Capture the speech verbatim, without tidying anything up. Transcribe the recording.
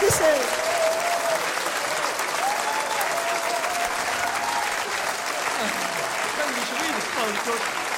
받으세요. 那你什么意思？啊，说